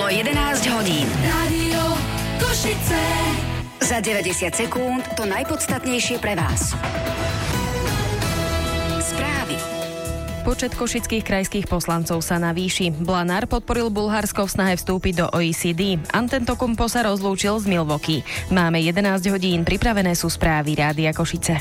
Bolo 11 hodín. Rádio Košice. Za 90 sekúnd to najpodstatnejšie pre vás. Správy. Počet košických krajských poslancov sa navýši. Blanár podporil Bulharsko v snahe vstúpiť do OECD. Antetokounmpo sa rozlúčil z Milwaukee. Máme 11 hodín, pripravené sú správy Rádia Košice.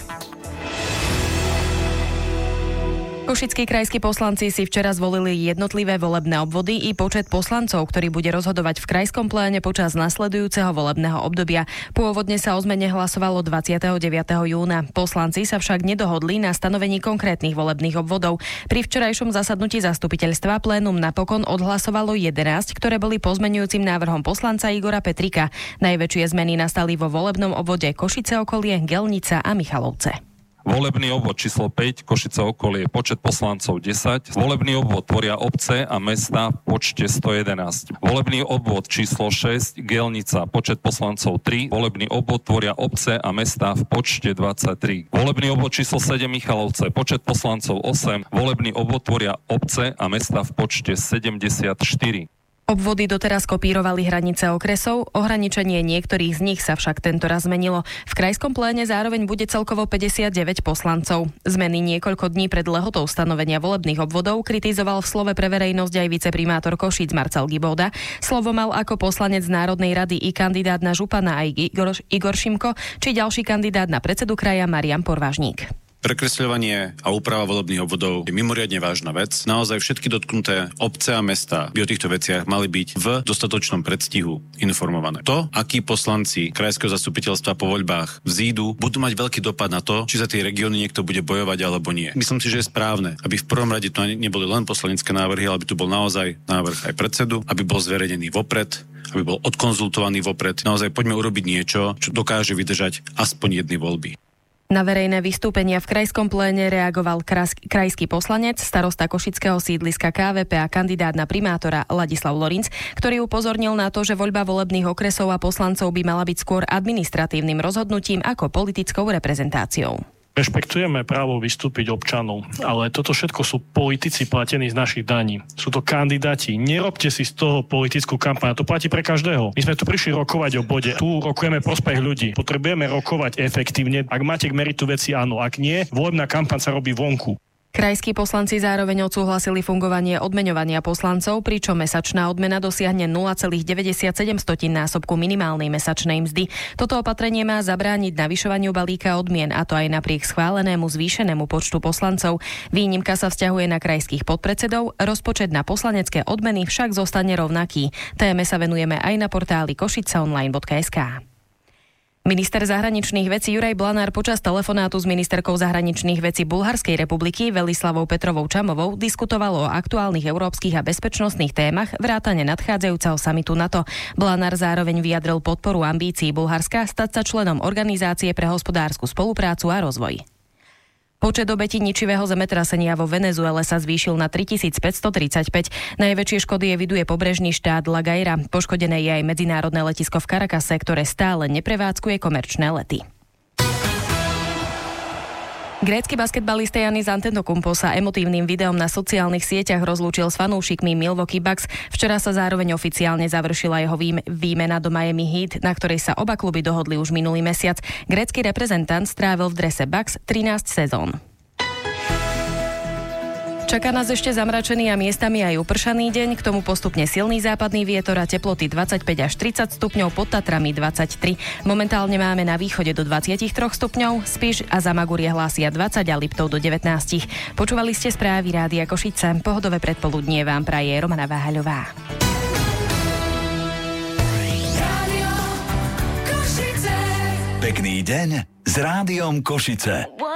Košickí krajskí poslanci si včera zvolili jednotlivé volebné obvody i počet poslancov, ktorý bude rozhodovať v krajskom pléne počas nasledujúceho volebného obdobia. Pôvodne sa o zmene hlasovalo 29. júna. Poslanci sa však nedohodli na stanovení konkrétnych volebných obvodov. Pri včerajšom zasadnutí zastupiteľstva plénum napokon odhlasovalo 11, ktoré boli pozmeňujúcim návrhom poslanca Igora Petrika. Najväčšie zmeny nastali vo volebnom obvode Košice okolie, Gelnica a Michalovce. Volebný obvod číslo 5, Košice okolie, počet poslancov 10. Volebný obvod tvoria obce a mesta v počte 111. Volebný obvod číslo 6, Gelnica, počet poslancov 3. Volebný obvod tvoria obce a mesta v počte 23. Volebný obvod číslo 7, Michalovce, počet poslancov 8. Volebný obvod tvoria obce a mesta v počte 74. Obvody doteraz kopírovali hranice okresov, ohraničenie niektorých z nich sa však tento raz zmenilo. V krajskom pléne zároveň bude celkovo 59 poslancov. Zmeny niekoľko dní pred lehotou stanovenia volebných obvodov kritizoval v slove pre verejnosť aj viceprimátor Košíc Marcel Gibóda. Slovo mal ako poslanec Národnej rady i kandidát na župana aj Igor Šimko, či ďalší kandidát na predsedu kraja Marian Porvažník. Prekresľovanie a úprava volebných obvodov je mimoriadne vážna vec. Naozaj všetky dotknuté obce a mestá by o týchto veciach mali byť v dostatočnom predstihu informované. To, akí poslanci krajského zastupiteľstva po voľbách vzídu, budú mať veľký dopad na to, či za tie regióny niekto bude bojovať alebo nie. Myslím si, že je správne, aby v prvom rade to neboli len poslanecké návrhy, ale aby tu bol naozaj návrh aj predsedu, aby bol zverejnený vopred, aby bol odkonzultovaný vopred. Naozaj poďme urobiť niečo, čo dokáže vydržať aspoň jedny voľby. Na verejné vystúpenia v krajskom pléne reagoval krajský poslanec, starosta košického sídliska KVP a kandidát na primátora Ladislav Lorinc, ktorý upozornil na to, že voľba volebných okresov a poslancov by mala byť skôr administratívnym rozhodnutím ako politickou reprezentáciou. Rešpektujeme právo vystúpiť občanov, ale toto všetko sú politici platení z našich daní. Sú to kandidáti. Nerobte si z toho politickú kampaň. To platí pre každého. My sme tu prišli rokovať o bode. Tu rokujeme prospech ľudí. Potrebujeme rokovať efektívne. Ak máte k meritu veci, áno. Ak nie, volebná kampaň sa robí vonku. Krajskí poslanci zároveň odsúhlasili fungovanie odmeňovania poslancov, pričom mesačná odmena dosiahne 0,97-násobku minimálnej mesačnej mzdy. Toto opatrenie má zabrániť navyšovaniu balíka odmien, a to aj napriek schválenému zvýšenému počtu poslancov. Výnimka sa vzťahuje na krajských podpredsedov, rozpočet na poslanecké odmeny však zostane rovnaký. Téme sa venujeme aj na portáli košiceonline.sk. Minister zahraničných vecí Juraj Blanár počas telefonátu s ministerkou zahraničných vecí Bulharskej republiky Velislavou Petrovou Čamovou diskutoval o aktuálnych európskych a bezpečnostných témach vrátane nadchádzajúceho samitu NATO. Blanár zároveň vyjadril podporu ambícií Bulharska stať sa členom Organizácie pre hospodársku spoluprácu a rozvoj. Počet obetí ničivého zemetrasenia vo Venezuele sa zvýšil na 3535. Najväčšie škody eviduje pobrežný štát La Guaira. Poškodené je aj medzinárodné letisko v Caracase, ktoré stále neprevádzkuje komerčné lety. Grécky basketbalista Giannis Antetokounmpo sa emotívnym videom na sociálnych sieťach rozlúčil s fanúšikmi Milwaukee Bucks. Včera sa zároveň oficiálne završila jeho výmena do Miami Heat, na ktorej sa oba kluby dohodli už minulý mesiac. Grécky reprezentant strávil v drese Bucks 13 sezón. Čaká nás ešte zamračený a miestami aj upršaný deň, k tomu postupne silný západný vietor a teploty 25 až 30 stupňov, pod Tatrami 23. Momentálne máme na východe do 23 stupňov, Spiš a Zamagúrie hlásia 20 a Liptov do 19. Počúvali ste správy Rádia Košice. Pohodové predpoludnie vám praje Romana Váhaľová. Pekný deň s Rádiom Košice.